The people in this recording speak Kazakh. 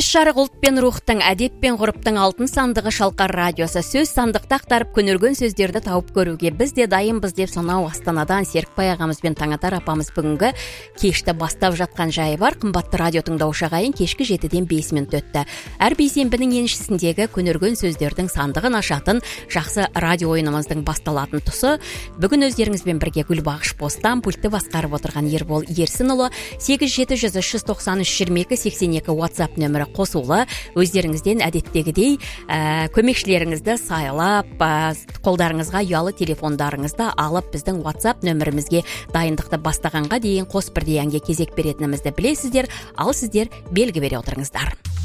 Кеш жарық ұлт пен рухтың, әдеп пен ғұрыптың алтын сандығы Шалқар радиосы. Сөз сандықты ақтарып көнерген сөздерді тауып көруге біз де дайынбыз деп сонау Астанадан Серікбай ағамыз бен Таңатар апамыз бүгінгі кешті бастап жатқан жайы бар. Қымбатты радио тыңдаушы ағайын, кешкі 7-ден 5 минут өтті. Әр бейсенбінің еншісіндегі көнерген сөздердің сандығын ашатын жақсы радио ойынымыздың басталатын тұсы. Бүгін өздеріңізбен бірге Гүлбағыш Бостан, пультті басқарып отырған Ербол Ерсінұлы. 87-393-22-82 WhatsApp нөмірі қосулы. Өздеріңізден әдеттегідей көмекшілеріңізді сайлап, қолдарыңызға ұялы телефондарыңызды алып біздің WhatsApp нөмірімізге дайындықты бастағанға дейін қос бірдей әнге кезек беретінімізді білесіздер, ал сіздер белгі бере отырыңыздар.